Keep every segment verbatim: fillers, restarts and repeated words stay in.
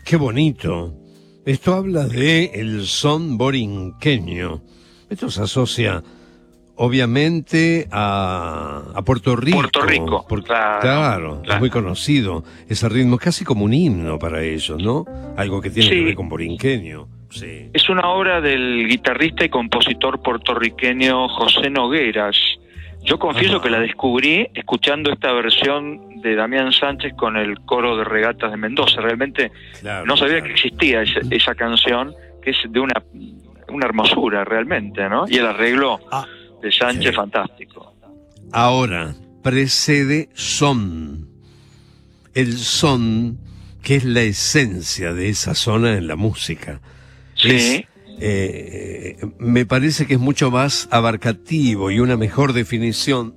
Qué bonito. Esto habla de el son borinqueño. Esto se asocia obviamente a, a Puerto Rico. Puerto Rico, porque, claro, claro, claro. Es muy conocido. Ese ritmo es casi como un himno para ellos, ¿no? Algo que tiene Sí. que ver con borinqueño. Sí. Es una obra del guitarrista y compositor puertorriqueño José Nogueras. Yo confieso Ajá. que la descubrí escuchando esta versión de Damián Sánchez con el coro de Regatas de Mendoza. Realmente Claro, no sabía claro. que existía esa, esa canción, que es de una, una hermosura realmente, ¿no? Y el arreglo Ah, de Sánchez, sí. fantástico. Ahora, precede son. El son, que es la esencia de esa zona en la música. Sí. Es, eh, me parece que es mucho más abarcativo y una mejor definición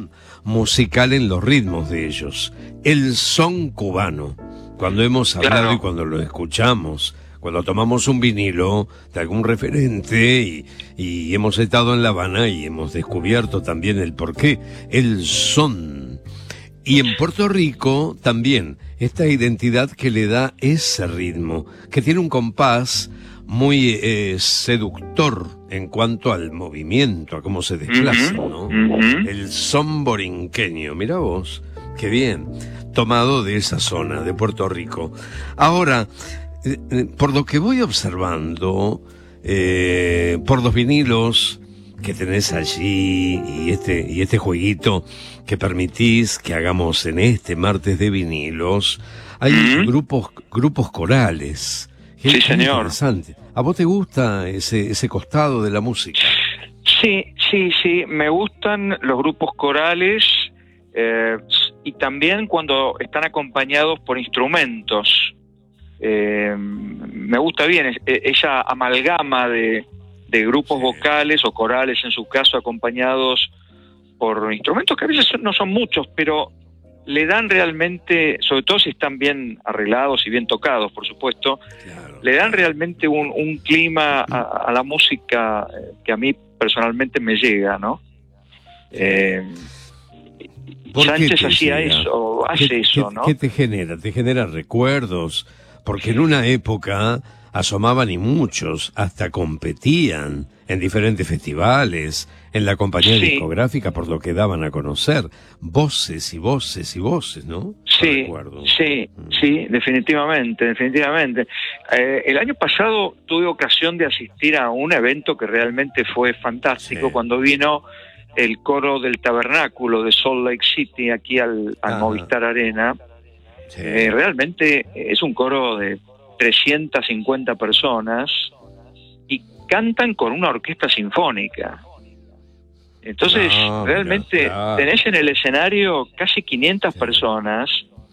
musical en los ritmos de ellos. El son cubano. Cuando hemos hablado Claro. y cuando lo escuchamos, cuando tomamos un vinilo de algún referente y, y hemos estado en La Habana y hemos descubierto también el porqué. El son. Y en Puerto Rico también esta identidad que le da ese ritmo, que tiene un compás muy eh, seductor en cuanto al movimiento, a cómo se desplaza, Ujú, ¿no? ujú. El son borinqueño, mira vos, qué bien, tomado de esa zona, de Puerto Rico. Ahora, eh, eh, por lo que voy observando, eh, por los vinilos que tenés allí y este, y este jueguito que permitís que hagamos en este martes de vinilos, hay Mm. grupos, grupos corales. Qué- Sí, qué señor. Interesante. ¿A vos te gusta ese, ese costado de la música? Sí, sí, sí, me gustan los grupos corales eh, y también cuando están acompañados por instrumentos. Eh, me gusta bien es- e- esa amalgama de, de grupos Sí. vocales o corales, en su caso, acompañados por instrumentos que a veces son- no son muchos, pero le dan realmente, sobre todo si están bien arreglados y bien tocados, por supuesto, Claro. le dan realmente un, un clima a, a la música eh, que a mí personalmente me llega, ¿no? Eh, ¿Por qué Sánchez te hacía llega? eso, hace ¿Qué, eso, qué- ¿no? qué te genera? ¿Te genera recuerdos? Porque en una época asomaban y muchos hasta competían en diferentes festivales, en la compañía Sí. discográfica por lo que daban a conocer. Voces y voces y voces, ¿no? Yo Sí, recuerdo. sí, Mm. sí, definitivamente, definitivamente. Eh, el año pasado tuve ocasión de asistir a un evento que realmente fue fantástico, Sí. cuando vino el coro del Tabernáculo de Salt Lake City aquí al, al Ajá. Movistar Arena. Sí. Eh, realmente es un coro de trescientas cincuenta personas y cantan con una orquesta sinfónica. Entonces, Ah, realmente mira, claro. tenés en el escenario casi quinientas Sí. personas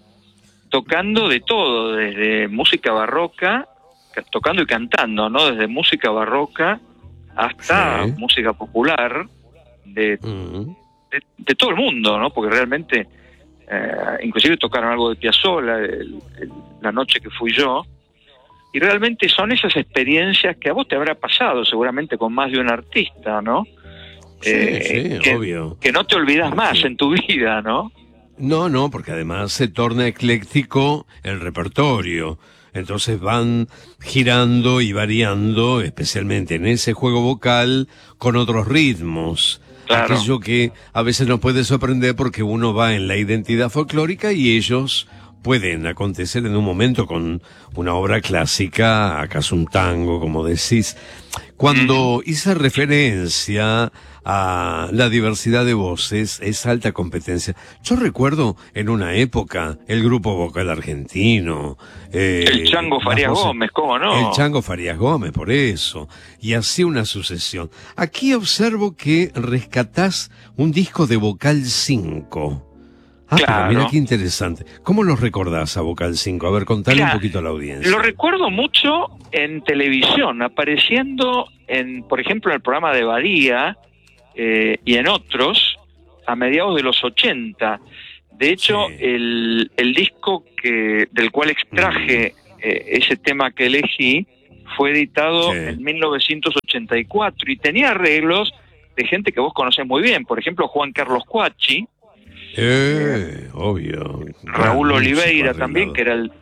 tocando de todo, desde música barroca, ca- tocando y cantando, ¿no? Desde música barroca hasta Sí. música popular de, Mm. de, de todo el mundo, ¿no? Porque realmente, eh, inclusive tocaron algo de Piazzolla el- el- la noche que fui yo, y realmente son esas experiencias que a vos te habrá pasado seguramente con más de un artista, ¿no? Sí, Eh, sí, que, obvio. que no te olvidas más Sí. en tu vida, ¿no? No, no, porque además se torna ecléctico el repertorio. Entonces van girando y variando, especialmente en ese juego vocal, con otros ritmos. Claro. Aquello que a veces nos puede sorprender porque uno va en la identidad folclórica y ellos pueden acontecer en un momento con una obra clásica, acaso un tango, como decís. Cuando hice referencia a la diversidad de voces, es alta competencia. Yo recuerdo en una época el grupo vocal argentino. eh, El Chango las Farías voces- Gómez, ¿cómo no? El Chango Farías Gómez, por eso. Y así una sucesión. Aquí observo que rescatás un disco de Vocal cinco. Ah, Claro. pero mira qué interesante. ¿Cómo los recordás a Vocal cinco? A ver, contale Mirá, un poquito a la audiencia. Lo recuerdo mucho en televisión, apareciendo en, por ejemplo, en el programa de Badía eh, y en otros, a mediados de los ochenta. De hecho, Sí. el, el disco que del cual extraje eh, ese tema que elegí fue editado Sí. en mil novecientos ochenta y cuatro y tenía arreglos de gente que vos conocés muy bien, por ejemplo, Juan Carlos Cuachi, Eh, obvio. Raúl Gran Oliveira músico también, arreglador. que era el,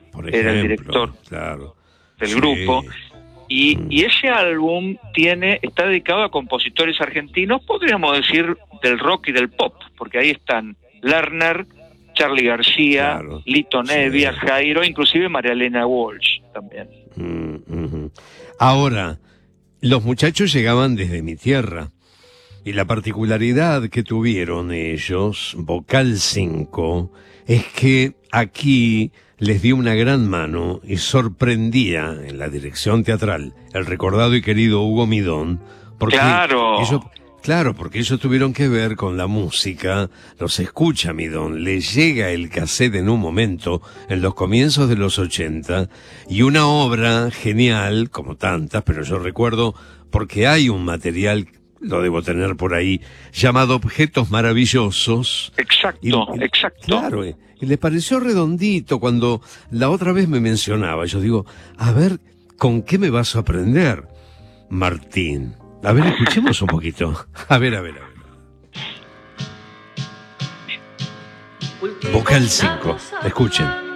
Por era el ejemplo, director claro. del Sí. grupo. Y, Mm. y ese álbum tiene, está dedicado a compositores argentinos, podríamos decir del rock y del pop, porque ahí están Lerner, Charly García, Claro. Lito Nevia, Sí. Jairo, inclusive María Elena Walsh también. Mm, ujú. Ahora, los muchachos llegaban desde mi tierra. Y la particularidad que tuvieron ellos, Vocal cinco, es que aquí les dio una gran mano y sorprendía en la dirección teatral el recordado y querido Hugo Midón, porque Claro. ellos, claro, porque ellos tuvieron que ver con la música, los escucha Midón, les llega el cassette en un momento, en los comienzos de los ochenta, y una obra genial, como tantas, pero yo recuerdo, porque hay un material, lo debo tener por ahí, llamado Objetos Maravillosos. Exacto, Y- y- exacto. Claro, y, y le pareció redondito cuando la otra vez me mencionaba. Yo digo, a ver, ¿con qué me vas a aprender, Martín? A ver, escuchemos un poquito. A ver, a ver, a ver. Vocal cinco, escuchen.